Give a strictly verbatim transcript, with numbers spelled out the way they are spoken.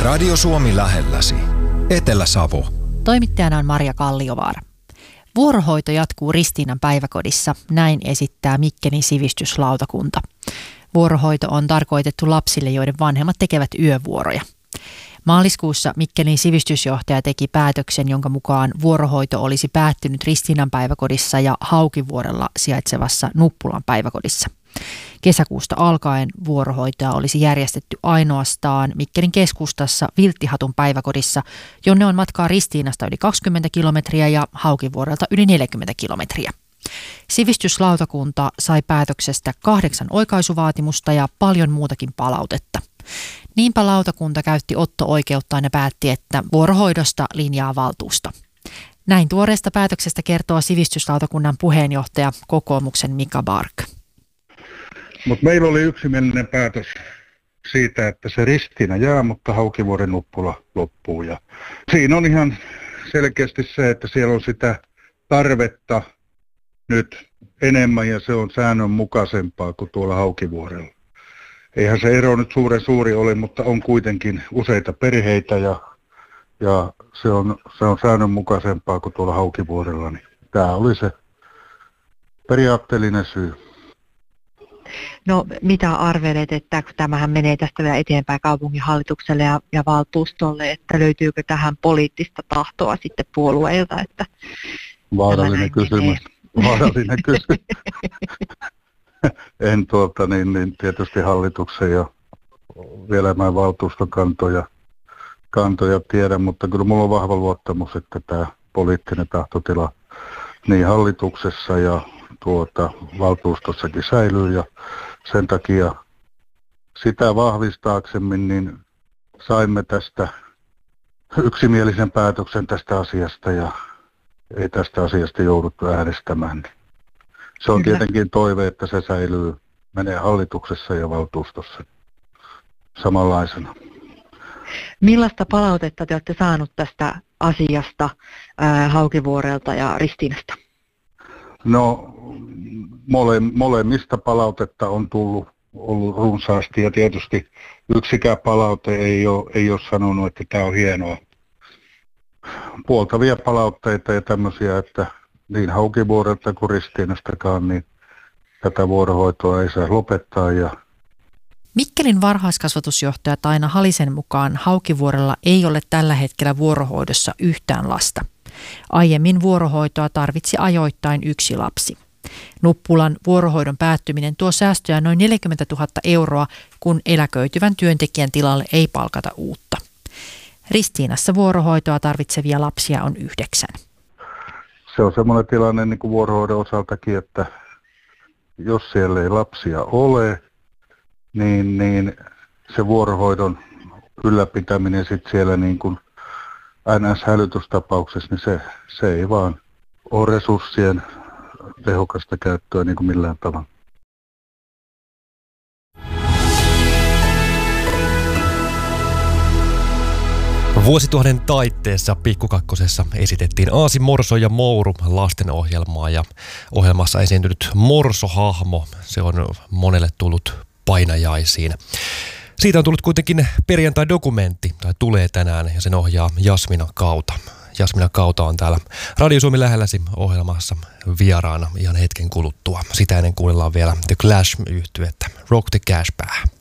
Radio Suomi lähelläsi. Etelä-Savo. Toimittajana on Marja Kalliovaara. Vuorohoito jatkuu Ristiinan päiväkodissa, näin esittää Mikkelin sivistyslautakunta. Vuorohoito on tarkoitettu lapsille, joiden vanhemmat tekevät yövuoroja. Maaliskuussa Mikkelin sivistysjohtaja teki päätöksen, jonka mukaan vuorohoito olisi päättynyt Ristiinan päiväkodissa ja Haukivuorella sijaitsevassa Nuppulan päiväkodissa. Kesäkuusta alkaen vuorohoitoa olisi järjestetty ainoastaan Mikkelin keskustassa Vilttihatun päiväkodissa, jonne on matkaa Ristiinasta yli kaksikymmentä kilometriä ja Haukivuorelta yli neljäkymmentä kilometriä. Sivistyslautakunta sai päätöksestä kahdeksan oikaisuvaatimusta ja paljon muutakin palautetta. Niinpä lautakunta käytti otto-oikeuttaan ja päätti, että vuorohoidosta linjaa valtuusto. Näin tuoreesta päätöksestä kertoo sivistyslautakunnan puheenjohtaja kokoomuksen Mika Bark. Mutta meillä oli yksimielinen päätös siitä, että se Ristiina jää, mutta Haukivuoren Nuppula loppuu. Ja siinä on ihan selkeästi se, että siellä on sitä tarvetta nyt enemmän ja se on säännönmukaisempaa kuin tuolla Haukivuorella. Eihän se ero nyt suuren suuri ole, mutta on kuitenkin useita perheitä ja, ja se, on, se on säännönmukaisempaa kuin tuolla Haukivuorella. Niin tämä oli se periaatteellinen syy. No mitä arvelet, että tämähän menee tästä vielä eteenpäin kaupunginhallitukselle ja, ja valtuustolle, että löytyykö tähän poliittista tahtoa sitten puolueilta? Että Vaarallinen kysymys. Vaarallinen kysymys. En tuota, niin, niin tietysti hallituksen ja vielä mä valtuuston kantoja, kantoja tiedä, mutta kyllä mulla on vahva luottamus, että tämä poliittinen tahtotila niin hallituksessa ja tuota, valtuustossakin säilyy ja sen takia sitä vahvistaaksemme niin saimme tästä yksimielisen päätöksen tästä asiasta ja ei tästä asiasta jouduttu äänestämään. Se on Kyllä. tietenkin toive, että se säilyy, menee hallituksessa ja valtuustossa samanlaisena. Millaista palautetta te olette saanut tästä asiasta ää, Haukivuorelta ja Ristiinasta? No mole, molemmista palautetta on tullut ollut runsaasti ja tietysti yksikään palaute ei ole, ei ole sanonut, että tämä on hienoa. Puoltavia palautteita ja tämmöisiä, että niin Haukivuorelta kuin Ristiinastakaan, niin tätä vuorohoitoa ei saa lopettaa. Ja Mikkelin varhaiskasvatusjohtaja Taina Halisen mukaan Haukivuorella ei ole tällä hetkellä vuorohoidossa yhtään lasta. Aiemmin vuorohoitoa tarvitsi ajoittain yksi lapsi. Nuppulan vuorohoidon päättyminen tuo säästöjä noin neljäkymmentätuhatta euroa, kun eläköityvän työntekijän tilalle ei palkata uutta. Ristiinassa vuorohoitoa tarvitsevia lapsia on yhdeksän. Se on semmoinen tilanne niin kuin vuorohoidon osaltakin, että jos siellä ei lapsia ole, niin, niin se vuorohoidon ylläpitäminen sitten siellä niin kuin N S-hälytystapauksessa, niin se, se ei vaan ole resurssien tehokasta käyttöä niin kuin millään tavalla. Vuosituhannen taitteessa Pikkukakkosessa esitettiin Aasi, Morso ja Mouru lastenohjelmaa ja ohjelmassa esiintynyt Morso-hahmo, se on monelle tullut painajaisiin. Siitä on tullut kuitenkin perjantai-dokumentti, tai tulee tänään, ja sen ohjaa Jasmina Kauta. Jasmina Kauta on täällä Radio Suomi lähelläsi -ohjelmassa vieraana ihan hetken kuluttua. Sitä ennen kuunnellaan vielä The Clash -yhtyettä Rock the Cash Pää.